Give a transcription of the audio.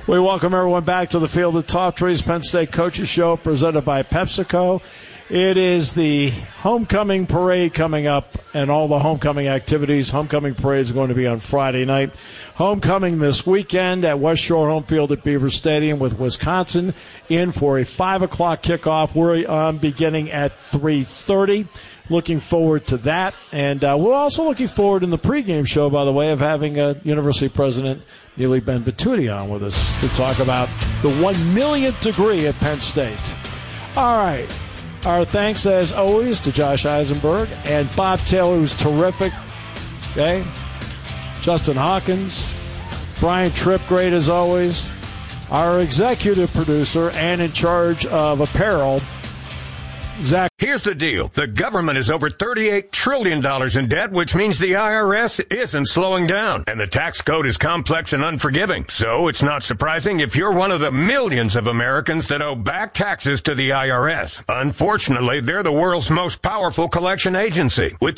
We welcome everyone back to the Field of Tall Trees Penn State Coaches Show presented by PepsiCo. It is the homecoming parade coming up and all the homecoming activities. Homecoming parade is going to be on Friday night. Homecoming this weekend at West Shore Home Field at Beaver Stadium with Wisconsin in for a 5 o'clock kickoff. We're beginning at 3:30. Looking forward to that. And we're also looking forward in the pregame show, by the way, of having University President Neely Ben-Vituti on with us to talk about the 1 millionth degree at Penn State. All right. Our thanks, as always, to Josh Eisenberg and Bob Taylor, who's terrific. Okay? Justin Hawkins, Brian Tripp, great as always. Our executive producer and in charge of apparel, Zach. Here's the deal. The government is over $38 trillion in debt, which means the IRS isn't slowing down. And the tax code is complex and unforgiving. So it's not surprising if you're one of the millions of Americans that owe back taxes to the IRS. Unfortunately, they're the world's most powerful collection agency. With